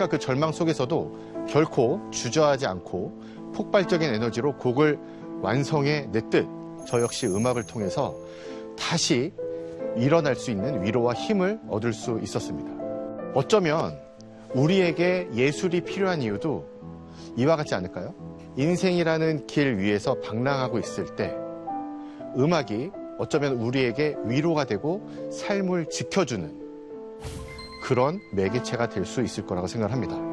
실패과 그 절망 속에서도 결코 주저하지 않고 폭발적인 에너지로 곡을 완성해 냈듯 저 역시 음악을 통해서 다시 일어날 수 있는 위로와 힘을 얻을 수 있었습니다. 어쩌면 우리에게 예술이 필요한 이유도 이와 같지 않을까요? 인생이라는 길 위에서 방랑하고 있을 때 음악이 어쩌면 우리에게 위로가 되고 삶을 지켜주는 그런 매개체가 될 수 있을 거라고 생각합니다.